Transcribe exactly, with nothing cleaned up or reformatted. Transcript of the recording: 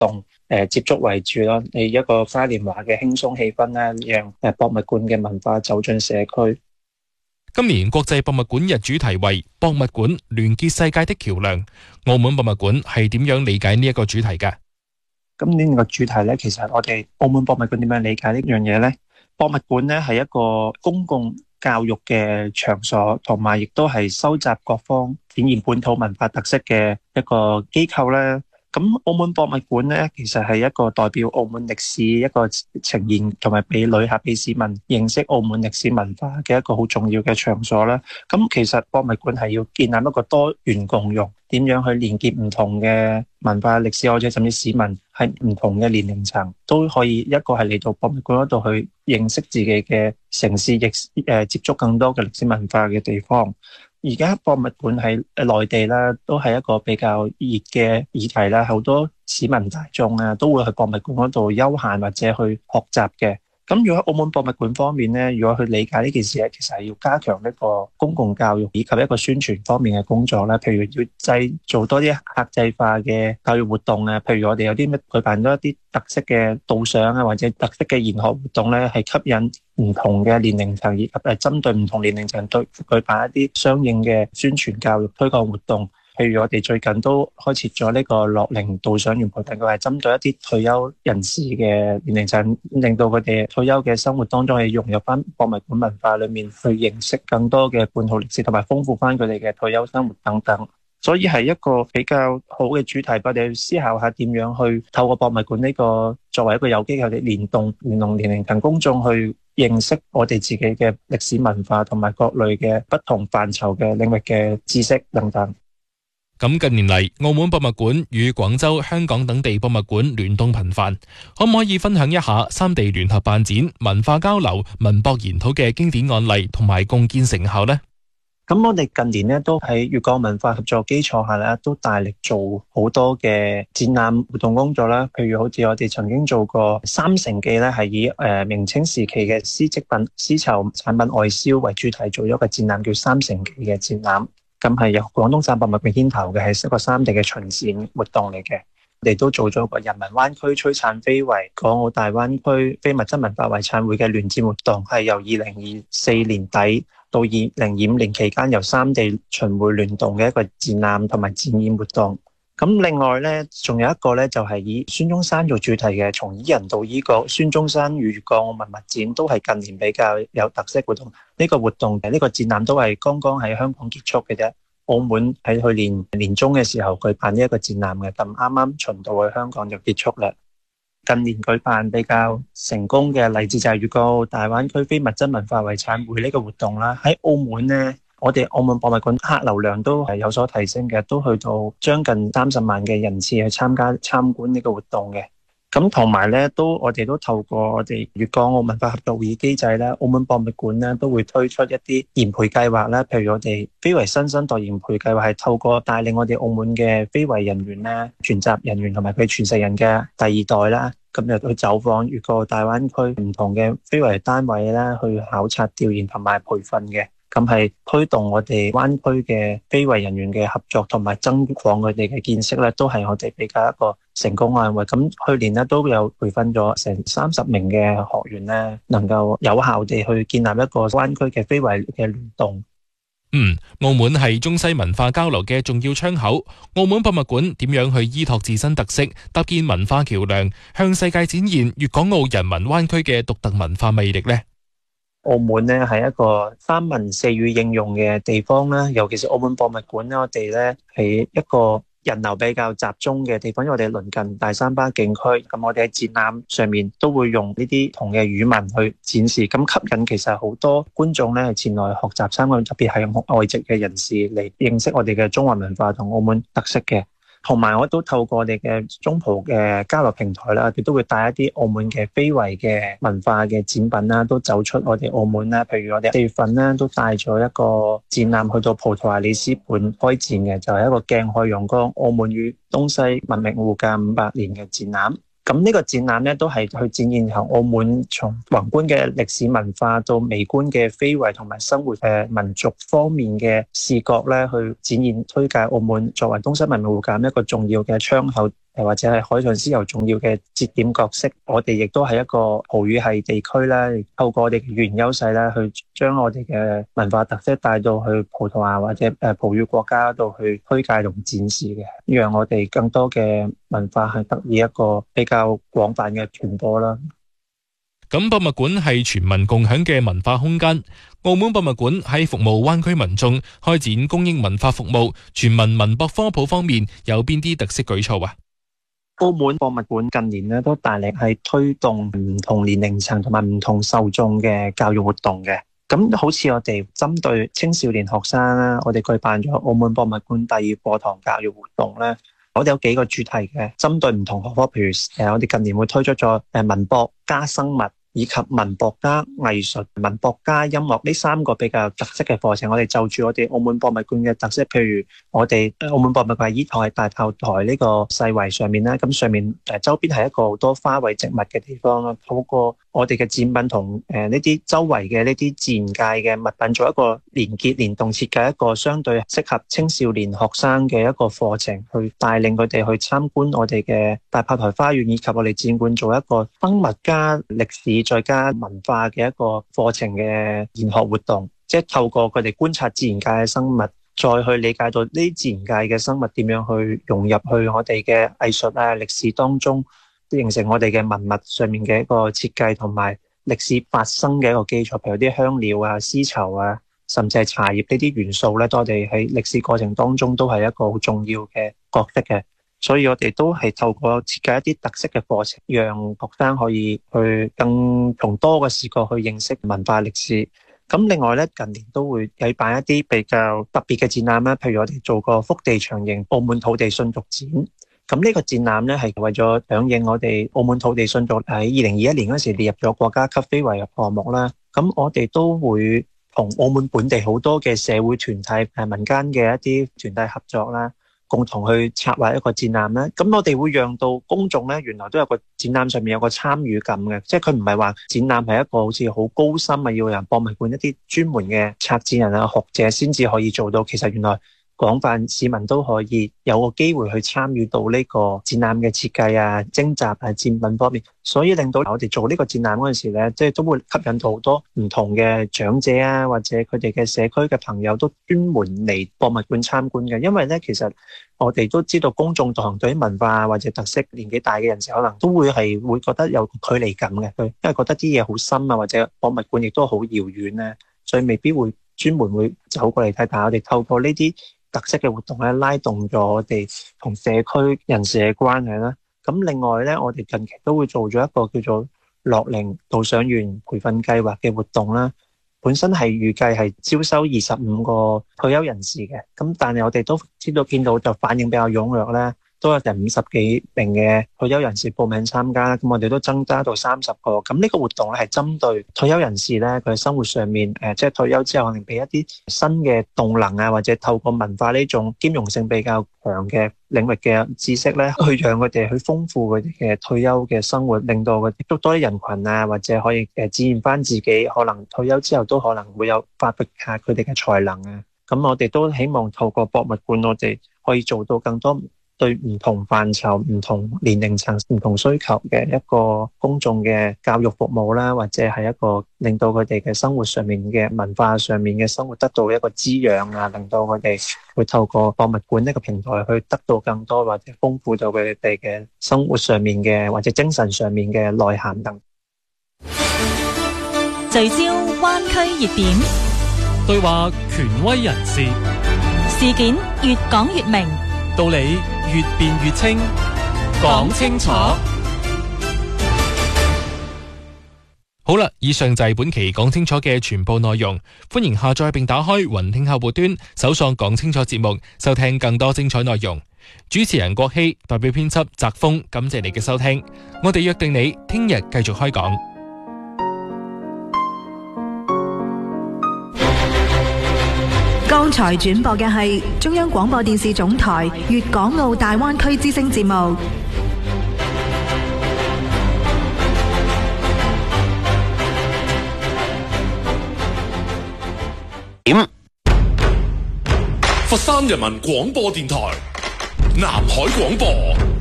動誒、呃、接觸為主咯。你一個嘉年華嘅輕鬆氣氛咧，讓誒博物館嘅文化走進社區。 今年國際博物館日主題為博物館連結世界的橋樑。澳門博物館係點樣理解呢一個主題嘅？ 今年個主題咧，其實我哋澳門博物館點樣理解呢樣嘢呢？博物館咧係一個公共教育嘅場所，同埋亦都係收集各方展現本土文化特色嘅一個機構咧。咁澳門博物館咧，其實係一個代表澳門歷史一個呈現，同埋俾旅客、俾市民認識澳門歷史文化嘅一個好重要嘅場所啦。咁其實博物館係要建立一個多元共融，點樣去連結唔同嘅文化歷史，或者甚至市民喺唔同嘅年齡層都可以一個係嚟到博物館嗰度去認識自己嘅城市，亦誒接觸更多嘅歷史文化嘅地方。而家博物館喺內地啦，都係一個比較熱嘅議題啦，好多市民大眾啊都會去博物館嗰度休閒或者去學習嘅。咁如果喺澳門博物館方面咧，如果去理解呢件事咧，其實係要加強一個公共教育以及一個宣傳方面嘅工作啦。譬如要製造多啲客製化嘅教育活動啊，譬如我哋有啲咩舉辦多一啲特色嘅導賞啊，或者特色嘅研學活動咧，係吸引唔同嘅年齡層以及係針對唔同年齡層對舉辦一啲相應嘅宣傳教育推廣活動。譬如我哋最近都開設咗呢個樂齡導賞員培訓，佢係針對一啲退休人士嘅年齡層，令到佢哋退休嘅生活當中係融入翻博物館文化裏面，去認識更多嘅本土歷史，同埋豐富翻佢哋嘅退休生活等等。所以係一個比較好嘅主題，我哋要思考下點樣去透過博物館呢個作為一個有機構嘅聯動，聯動年齡層公眾去認識我哋自己嘅歷史文化，同埋各類嘅不同範疇嘅領域嘅知識等等。 咁近年嚟，澳門博物館與廣州、香港等地博物館聯動頻繁，可唔可以分享一下三地聯合辦展、文化交流、文博研討嘅經典案例同埋共建成效呢？ 咁我哋近年咧都喺粵港文化合作基礎下咧，都大力做好多嘅展覽活動工作啦。譬如好似我哋曾經做過三成記咧，係以誒明清時期嘅絲織品、絲綢產品外銷為主題，做咗個展覽叫三成記嘅展覽。咁係由廣東省博物館牽頭嘅，係一個三地嘅巡展活動嚟嘅。我哋都做咗個人民灣區璀璨非遺港澳大灣區非物質文化遺產會嘅聯展活動，係由二零二四年底到二零二五年期間，由三地巡迴聯動嘅一個展覽同埋展演活動。咁另外咧，仲有一個咧，就係以孫中山做主題嘅，從伊人到伊國孫中山與粵港澳文物展，都係近年比較有特色活動。呢個活動嘅呢個展覽都係剛剛喺香港結束嘅啫。澳門喺去年年中嘅時候舉辦呢一個展覽嘅，咁啱啱巡到去香港就結束啦。近年舉辦比較成功嘅例子就係粵港澳大灣區非物質文化遺產會呢個活動啦。喺澳門呢，我哋澳門博物館客流量都係有所提升嘅，都去到將近三十萬嘅人次去參加參觀呢個活動嘅。咁同埋咧，都我哋都透過我哋粵港澳文化合作會議機制咧，澳門博物館咧都會推出一啲研培計劃啦。譬如我哋非遺新生代研培計劃，係透過帶領我哋澳門嘅非遺人員咧、傳習人員同埋佢傳承人嘅第二代啦，咁就去走訪粵港澳大灣區唔同嘅非遺單位啦，去考察調研同埋培訓嘅。咁係推動我哋灣區嘅非遺人員嘅合作，同埋增廣佢哋嘅見識咧，都係我哋比較一個成功案例。咁去年咧都有培訓咗成三十名嘅學員咧，能夠有效地去建立一個灣區嘅非遺嘅聯動。 嗯，澳門係中西文化交流嘅重要窗口。澳門博物館點樣去依託自身特色，搭建文化橋樑，向世界展現粵港澳人民灣區嘅獨特文化魅力呢？ 澳門咧係一個三文四語應用嘅地方啦，尤其是澳門博物館咧，我哋咧係一個人流比較集中嘅地方，因為我哋鄰近大三巴景區，咁我哋喺展覽上面都會用呢啲同嘅語文去展示，咁吸引其實好多觀眾咧係前來學習參觀，特別係外籍嘅人士嚟認識我哋嘅中華文化同澳門特色嘅。同埋我都透過我哋嘅中葡嘅交流平台啦，我哋都會帶一啲澳門嘅非遺嘅文化嘅展品啦，都走出我哋澳門啦。譬如我哋四月份咧都帶咗一個展覽去到葡萄牙里斯本開展嘅，就係一個鏡海陽光澳門與東西文明互鑒五百年嘅展覽。咁呢個展覽咧都係去展現由澳門從宏觀嘅歷史文化到微觀嘅非遺同埋生活嘅民族方面嘅視覺咧，去展現推介澳門作為東西文明互鑒一個重要嘅窗口，誒或者係海上絲綢重要嘅節點角色。我哋亦都係一個葡語系地區啦，透過我哋嘅語言優勢咧，去將我哋嘅文化特色帶到去葡萄牙或者誒葡語國家度去推介同展示嘅，讓我哋更多嘅文化係得以一個比較廣泛嘅傳播啦。 咁博物館係全民共享嘅文化空間，澳門博物館喺服務灣區民眾開展公益文化服務、全民文博科普方面有邊啲特色舉措啊？ 澳門博物館近年咧都大力係推動唔同年齡層同埋唔同受眾嘅教育活動嘅。咁好似我哋針對青少年學生啦，我哋舉辦咗澳門博物館第二課堂教育活動咧。我哋有幾個主題嘅，針對唔同學科，譬如誒，我哋近年會推出咗誒文博加生物，以及文博加藝術、文博加音樂呢三個比較特色嘅課程。我哋就住我哋澳門博物館嘅特色，譬如我哋澳門博物館依台大炮台呢個世圍上面咧，咁上面誒周邊係一個好多花卉植物嘅地方啦。透過我哋嘅展品同誒呢啲周圍嘅呢啲自然界嘅物品做一個連結聯動設計，一個相對適合青少年學生嘅一個課程，去帶領佢哋去參觀我哋嘅大炮台花園，以及我哋展館做一個生物加歷史再加文化嘅一個課程嘅研學活動，即係透過佢哋觀察自然界嘅生物，再去理解到呢啲自然界嘅生物點樣去融入去我哋嘅藝術啊歷史當中，形成我哋嘅文物上面嘅一個設計同埋歷史發生嘅一個基礎，譬如啲香料啊、絲綢啊，甚至係茶葉呢啲元素咧，我哋喺歷史過程當中都係一個好重要嘅角色嘅。所以我哋都係透過設計一啲特色嘅課程，讓學生可以去更從多個視角去認識文化歷史。咁另外咧，近年都會舉辦一啲比較特別嘅展覽啦，譬如我哋做過福地長形澳門土地信俗展。咁呢個展覽咧係為咗響應我哋澳門土地信俗喺二零二一年嗰時列入咗國家級非遺項目啦。咁我哋都會同澳門本地好多嘅社會團體、誒民間嘅一啲團體合作啦，共同去策劃一個展覽咧。咁我哋會讓到公眾咧，原來都有個展覽上面有個參與感嘅，即係佢唔係話展覽係一個好似好高深啊，要人博物館一啲專門嘅策展人啊、學者先至可以做到。其實原來廣泛市民都可以有個機會去參與到呢個展覽嘅設計啊、徵集啊、展品方面，所以令到我哋做呢個展覽嗰陣時咧，即係都會吸引到好多唔同嘅長者啊，或者佢哋嘅社區嘅朋友都專門嚟博物館參觀嘅。因為咧，其實我哋都知道公眾同對於文化或者特色年紀大嘅人士，可能都會係會覺得有距離感嘅，佢因為覺得啲嘢好深啊，或者博物館亦都好遙遠咧，所以未必會專門會走過嚟睇。但係我哋透過呢啲特色嘅活動咧，拉動咗我哋同社區人士嘅關係啦。咁另外咧，我哋近期都會做咗一個叫做樂齡導賞員培訓計劃嘅活動啦。本身係預計係招收二十五個退休人士嘅，咁但係我哋都知道見到就反應比較踴躍咧，都有成五十幾名嘅退休人士報名參加，咁我哋都增加到三十個。咁呢個活動咧係針對退休人士咧，佢生活上面誒，即係退休之後可能俾一啲新嘅動能啊，或者透過文化呢種兼容性比較強嘅領域嘅知識咧，去讓佢哋去豐富佢哋嘅退休嘅生活，令到佢接觸多啲人群啊，或者可以誒展現翻自己可能退休之後都可能會有發揮下佢哋嘅才能啊。咁我哋都希望透過博物館，我哋可以做到更多對唔同範疇、唔同年齡層、唔同需求嘅一個公眾嘅教育服務啦，或者係一個令到佢哋嘅生活上面嘅文化上面嘅生活得到一個滋養啊，令到佢哋會透過博物館呢個平台去得到更多或者豐富到佢哋嘅生活上面嘅或者精神上面嘅內涵等。 聚焦灣區熱點， 對話權威人士， 事件越講越明， 道理越辯越清，講清楚。 好啦，以上就係本期講清楚嘅全部內容。歡迎下載並打開雲聽客戶端，搜索講清楚節目，收聽更多精彩內容。主持人郭希，代表編輯澤峰，感謝你嘅收聽。我哋約定你聽日繼續開講。 剛才轉播嘅係中央廣播電視總台粵港澳大灣區之聲節目。 點？佛山人民廣播電台南海廣播。